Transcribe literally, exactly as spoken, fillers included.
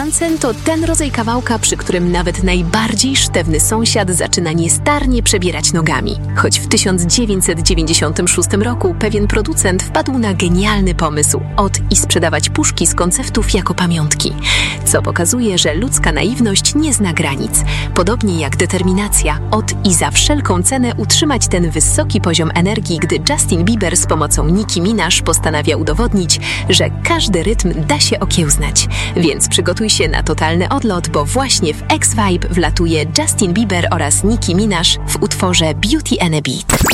Dancen to ten rodzaj kawałka, przy którym nawet najbardziej sztywny sąsiad zaczyna niestarnie przebierać nogami. Choć w tysiąc dziewięćset dziewięćdziesiątym szóstym roku pewien producent wpadł na genialny pomysł od i sprzedawać puszki z koncertów jako pamiątki. Co pokazuje, że ludzka naiwność nie zna granic. Podobnie jak determinacja od i za wszelką cenę utrzymać ten wysoki poziom energii, gdy Justin Bieber z pomocą Nicki Minaj postanawia udowodnić, że każdy rytm da się okiełznać. Więc przygotuj się na totalny odlot, bo właśnie w X-Vibe wlatuje Justin Bieber oraz Nicki Minaj w utworze Beauty and a Beat.